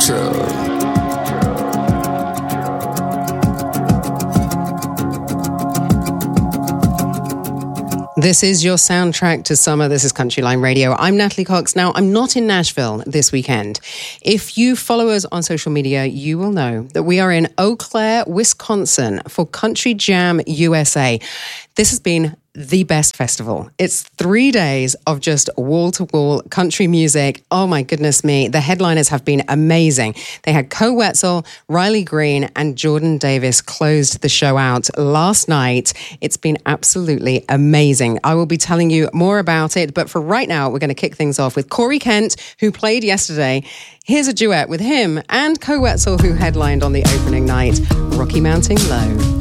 This is your soundtrack to summer. This is Country Line Radio. I'm Natalie Cox. Now, I'm not in Nashville this weekend. If you follow us on social media, you will know that we are in Eau Claire, Wisconsin for Country Jam USA. This has been the best festival. It's 3 days of just wall-to-wall country music. Oh my goodness me. The headliners have been amazing. They had Koe Wetzel, Riley Green, and Jordan Davis closed the show out last night. It's been absolutely amazing. I will be telling you more about it, but for right now, we're going to kick things off with Corey Kent, who played yesterday. Here's a duet with him and Koe Wetzel, who headlined on the opening night, Rocky Mountain Low.